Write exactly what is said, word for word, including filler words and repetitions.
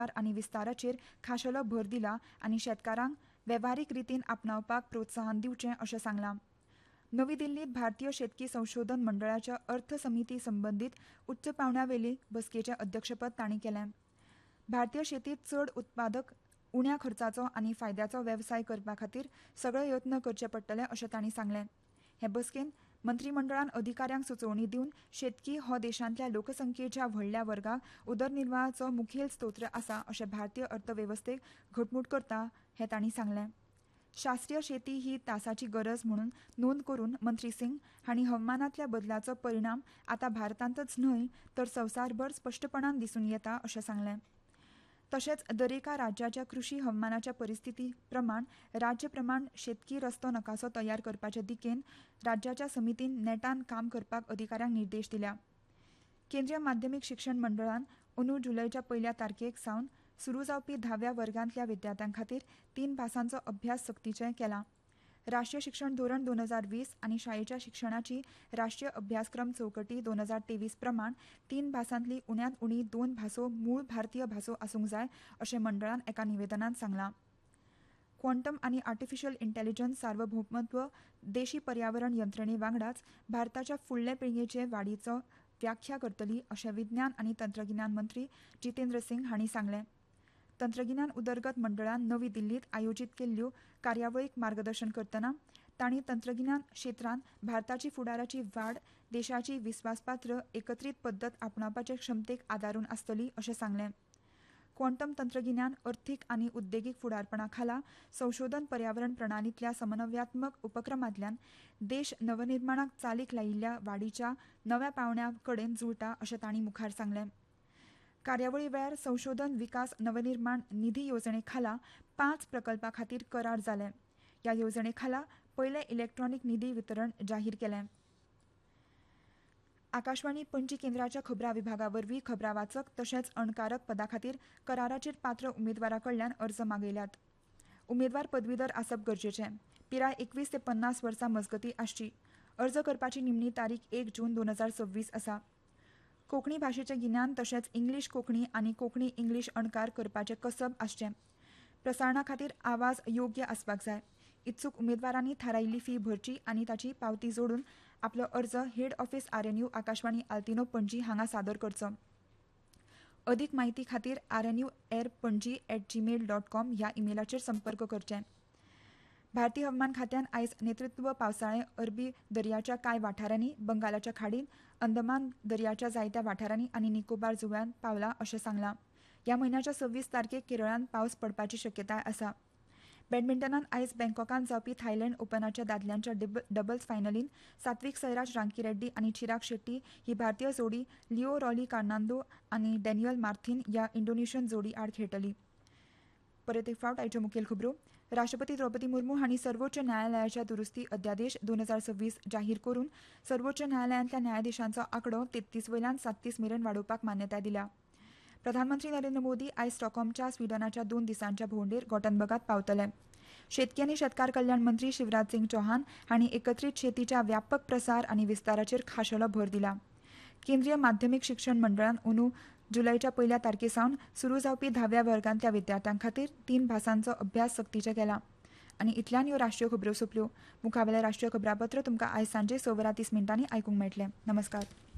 आनी विस्ताराचेर खाशेलो भर दिला आनी शेतकारांक वेव्हारीक रितीन आपणावपाक प्रोत्साहन दिवचें अशें सांगलां. नवी दिल्लीत भारतीय शेतकी संशोधन मंडळाच्या अर्थ समिती संबंदीत उच्च पावण्यावेली बसकेचें अध्यक्षपद तांणी केलें. भारतीय शेतीत चड उत्पादक, उण्या खर्चाचो आनी फायद्याचो वेवसाय करपा खातीर सगळे यत्न करचे पडटले अशें तांणी सांगलें. हे बसकेंत मंत्रिमंडळान अधिकाऱ्यांक सुचोवणी दिवन शेतकी हो देशांतल्या लोकसंख्येच्या व्हडल्या वर्गाक उदरनिर्वाहाचो मुखेल स्तोत्र आसा अशें भारतीय अर्थवेवस्थेक घटमूट करता हें तांणी सांगलें. शास्त्रीय शेती ही तासाची गरज म्हणून नोंद करून मंत्री सिंग हांणी हवामानांतल्या बदलाचो परिणाम आतां भारतांतच न्हय तर संवसारभर स्पश्टपणान दिसून येता अशें सांगलें. तशेंच दरेका राज्याच्या कृशी हवामानाच्या परिस्थिती प्रमाण राज्य प्रमाण शेतकी रस्तो नकासो तयार करपाचे दिकेन राज्याच्या समितीन नेटान काम करपाक अधिकाऱ्यांक निर्देश दिल्या. केंद्रीय माध्यमीक शिक्षण मंडळान अंदू जुलयच्या पयल्या तारखेक सावन सुरू जावपी धाव्या वर्गांतल्या विद्यार्थ्यां खातीर तीन भासांचो अभ्यास सक्तीचें केलां. राष्ट्रीय शिक्षण धोरण दोन हजार वीस आनी शाळेच्या शिक्षणाची राष्ट्रीय अभ्यासक्रम चौकटी दोन हजार तेवीस प्रमाण तीन भासांतली उण्यांत उणी दोन भासो मूळ भारतीय भासो आसूंक जाय अशें मंडळान एका निवेदनांत सांगलां. क्वॉंटम आनी आर्टिफिशियल इंटेलिजन्स सार्वभौमत्व देशी पर्यावरण यंत्रणे वांगडाच भारताच्या फुडले पिळगेचे वाडीचो व्याख्या करतली अशें विज्ञान आनी तंत्रगिन्यान मंत्री जितेंद्र सिंग हांणी सांगलें. तंत्रगिन्यान उदरगत मंडळान नवी दिल्लीत आयोजीत केल्ल्यो कार्यावळीक मार्गदर्शन करतना तांणी तंत्रगिन्यान क्षेत्रांत भारताची फुडाराची वाड देशाची विस्वासपात्र एकत्रीत पद्दत आपणावपाचे क्षमतेक आदारून आसतली अशें सांगलें. क्वॉंटम तंत्रगिन्यान अर्थीक आनी उद्देगीक फुडारपणा खाला संशोधन पर्यावरण प्रणालींतल्या समन्वयात्मक उपक्रमांतल्यान देश नवनिर्माणाक चालीक लायिल्ल्या वाडीच्या नव्या पावंड्या कडेन जुळटा अशें तांणी मुखार सांगलें. कार्यावळी वेळार संशोधन विकास नवनिर्माण निधी येवजणे खाला पांच प्रकल्पां खातीर करार जाले. ह्या येवजणे खाला पयले इलेक्ट्रॉनिक निधी वितरण जाहीर केलें. आकाशवाणी पणजी केंद्राच्या खबरां विभागा वरवीं खबरां वाचक तशेंच अणकारक पदा खातीर कराराचेर पात्र उमेदवारा कडल्यान अर्ज मागयल्यात. उमेदवार पदवीधर आसप गरजेचें. पिराय एकवीस ते पन्नास वर्सां मजगतीं आसची. अर्ज करपाची निमणी तारीख एक जून दोन हजार सव्वीस आसा. कोंकणी भाशेचें गिन्यान तशेंच इंग्लीश कोंकणी आनी कोंकणी इंग्लीश अणकार करपाचें कसब आसचें. प्रसारणा खातीर आवाज योग्य आसपाक जाय. इत्सूक उमेदवारांनी थारायिल्ली फी भरची आनी ताची पावती जोडून आपलो अर्ज हेड ऑफिस आरएनयू आकाशवाणी आल्तिनो पणजी हांगा सादर करचो. अदीक म्हायती खातीर RNU air Panaji at Gmail dot com ह्या इमेलाचेर संपर्क करचें. भारतीय हवामान खात्यान आयज नेतृत्व पावसाळें अरबी दर्याच्या कांय वाठारांनी, बंगालाच्या खाडीन, अंदमान दर्याच्या जायत्या वाठारांनी आनी निकोबार जुंव्यांत पावला अशें सांगलां. ह्या म्हयन्याच्या सव्वीस तारखेक केरळांत पावस पडपाची शक्यताय आसा. बॅडमिंटनांत आयज बँकॉकांत जावपी थायलंड ओपनाच्या दादल्यांच्या डबल्स फायनलींत सात्विक साईराज रांकीरेड्डी आनी चिराग शेट्टी ही भारतीय जोडी लिओ रॉली कार्नांदो आनी डॅनियल मार्थिन ह्या इंडोनेशियन जोडी आड खेळटली. परत एक फावट आयच्यो मुखेल खबरो. राष्ट्रपती द्रौपदी मुर्मू हांणी सर्वोच्च न्यायालयाच्या दुरुस्ती अध्यादेश दोन हजार सव्वीस जाहीर करून सर्वोच्च न्यायालयांतल्या न्यायाधीशांचो आंकडो तेत्तीस वयल्यान सात्तीस मेरेन वाडोवपाक मान्यताय दिल्या. प्रधानमंत्री नरेंद्र मोदी आयज स्टॉकहोमच्या स्विडनाच्या दोन दिसांच्या भोंवडेर गॉटनबर्गात पावतले. शेतकी आनी शेतकार कल्याण मंत्री शिवराज सिंग चौहान हांणी एकत्रीत शेतीच्या व्यापक प्रसार आनी विस्ताराचेर खाशेलो भर दिला. केंद्रीय माध्यमीक शिक्षण मंडळान अंदू जुलयच्या पयल्या तारखेसावन सुरू जावपी धाव्या वर्गांतल्या विद्यार्थ्यां खातीर तीन भासांचो अभ्यास सक्तीचें केला. आनी इतल्यान ह्यो राष्ट्रीय खबरो सोंपल्यो. मुखावेलें राष्ट्रीय खबरापत्र तुमकां आयज सांजे स वरां तीस मिनटांनी आयकूंक मेळटलें. नमस्कार.